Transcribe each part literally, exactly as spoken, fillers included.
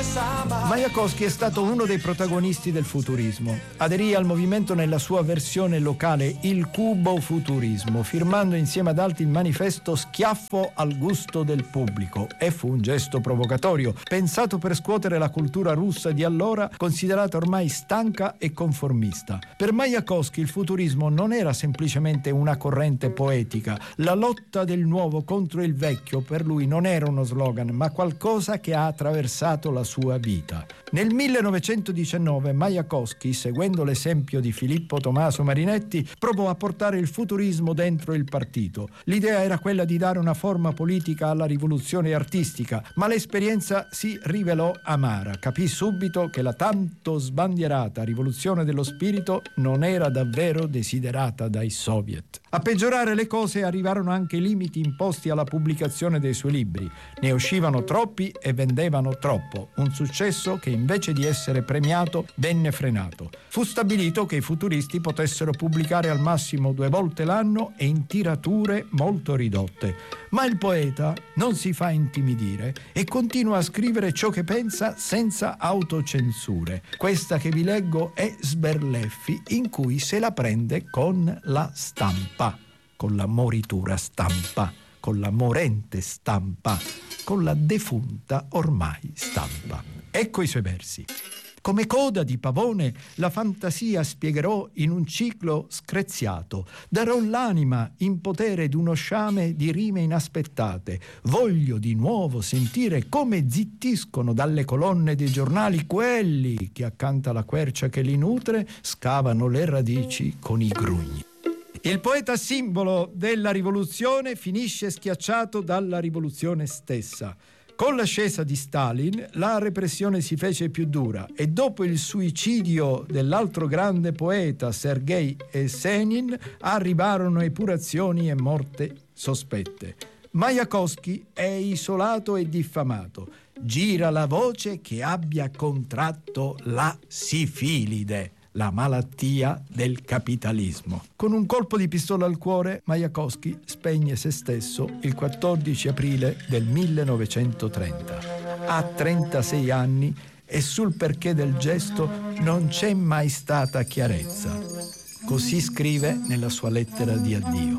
Majakovskij è stato uno dei protagonisti del futurismo. Aderì al movimento nella sua versione locale, il cubo-futurismo, firmando insieme ad altri il manifesto Schiaffo al gusto del pubblico. E fu un gesto provocatorio, pensato per scuotere la cultura russa di allora, considerata ormai stanca e conformista. Per Majakovskij il futurismo non era semplicemente una corrente poetica. La lotta del nuovo contro il vecchio per lui non era uno slogan, ma qualcosa che ha attraversato la sua vita. Nel millenovecentodiciannove Majakovskij, seguendo l'esempio di Filippo Tommaso Marinetti, provò a portare il futurismo dentro il partito. L'idea era quella di dare una forma politica alla rivoluzione artistica, ma l'esperienza si rivelò amara. Capì subito che la tanto sbandierata rivoluzione dello spirito non era davvero desiderata dai soviet. A peggiorare le cose arrivarono anche i limiti imposti alla pubblicazione dei suoi libri. Ne uscivano troppi e vendevano troppo, un successo che invece di essere premiato venne frenato. Fu stabilito che i futuristi potessero pubblicare al massimo due volte l'anno e in tirature molto ridotte. Ma il poeta non si fa intimidire e continua a scrivere ciò che pensa senza autocensure. Questa che vi leggo è Sberleffi, in cui se la prende con la stampa, con la moritura stampa, con la morente stampa, con la defunta ormai stampa. Ecco i suoi versi. Come coda di pavone la fantasia spiegherò in un ciclo screziato. Darò l'anima in potere d'uno sciame di rime inaspettate. Voglio di nuovo sentire come zittiscono dalle colonne dei giornali quelli che accanto alla quercia che li nutre scavano le radici con i grugni. Il poeta simbolo della rivoluzione finisce schiacciato dalla rivoluzione stessa. Con l'ascesa di Stalin la repressione si fece più dura e dopo il suicidio dell'altro grande poeta Sergei Esenin arrivarono epurazioni e morte sospette. Majakovskij è isolato e diffamato. Gira la voce che abbia contratto la sifilide, la malattia del capitalismo. Con un colpo di pistola al cuore, Majakovskij spegne se stesso il quattordici aprile del millenovecentotrenta. Ha trentasei anni e sul perché del gesto non c'è mai stata chiarezza. Così scrive nella sua lettera di addio.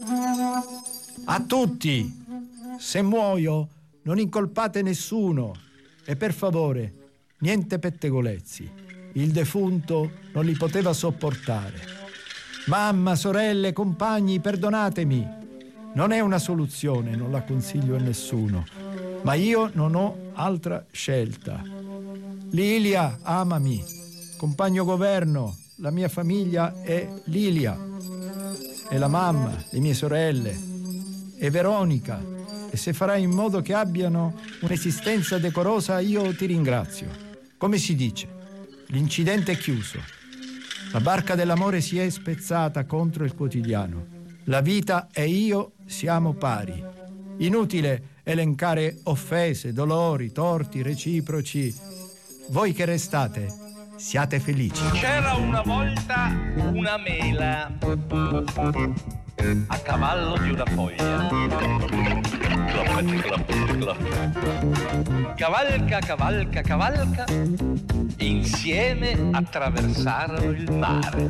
A tutti, se muoio, non incolpate nessuno e per favore, niente pettegolezzi. Il defunto non li poteva sopportare. Mamma, sorelle, compagni, perdonatemi. Non è una soluzione, non la consiglio a nessuno, ma io non ho altra scelta. Lilia, amami. Compagno governo, la mia famiglia è Lilia. E la mamma, le mie sorelle. E Veronica. E se farai in modo che abbiano un'esistenza decorosa, io ti ringrazio. Come si dice? L'incidente è chiuso. La barca dell'amore si è spezzata contro il quotidiano. La vita e io siamo pari. Inutile elencare offese, dolori, torti reciproci. Voi che restate, siate felici. C'era una volta una mela a cavallo di una foglia. Cavalca, cavalca, cavalca, insieme attraversarono il mare.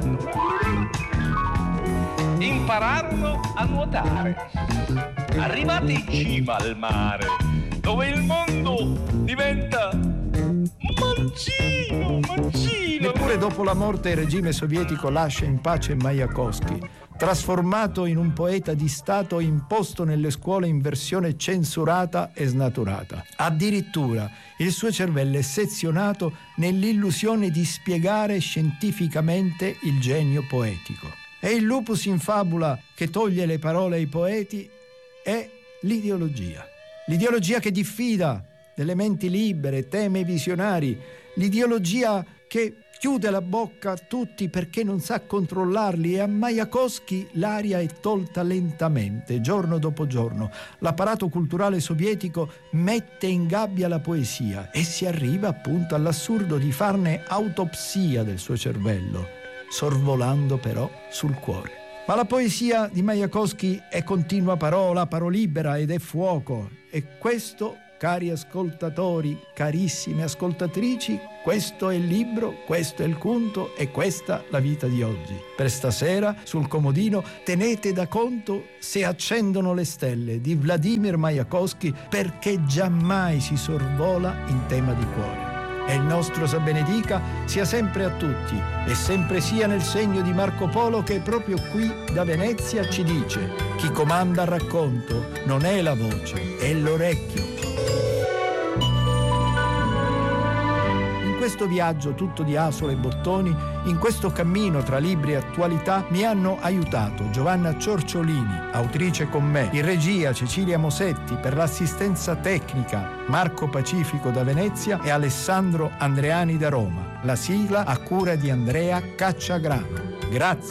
Impararono a nuotare. Arrivati in cima al mare, dove il mondo diventa mancino, mancino. Neppure dopo la morte il regime sovietico lascia in pace Majakovskij, trasformato in un poeta di Stato imposto nelle scuole in versione censurata e snaturata. Addirittura il suo cervello è sezionato nell'illusione di spiegare scientificamente il genio poetico. E il lupus in fabula che toglie le parole ai poeti è l'ideologia. L'ideologia che diffida delle menti libere, teme i visionari, l'ideologia che chiude la bocca a tutti perché non sa controllarli, e a Majakovskij l'aria è tolta lentamente, giorno dopo giorno. L'apparato culturale sovietico mette in gabbia la poesia e si arriva appunto all'assurdo di farne autopsia del suo cervello, sorvolando però sul cuore. Ma la poesia di Majakovskij è continua parola, parolibera ed è fuoco, e questo cari ascoltatori, carissime ascoltatrici, questo è il libro, questo è il conto e questa la vita di oggi. Per stasera, sul comodino, tenete da conto Se accendono le stelle di Vladimir Majakovskij, perché giammai si sorvola in tema di cuore. E il nostro sa benedica sia sempre a tutti e sempre sia nel segno di Marco Polo, che proprio qui da Venezia ci dice: chi comanda il racconto non è la voce, è l'orecchio. In questo viaggio tutto di asole e bottoni, in questo cammino tra libri e attualità, mi hanno aiutato Giovanna Ciorciolini, autrice con me, in regia Cecilia Mosetti, per l'assistenza tecnica Marco Pacifico da Venezia e Alessandro Andreani da Roma. La sigla a cura di Andrea Cacciagrano. Grazie.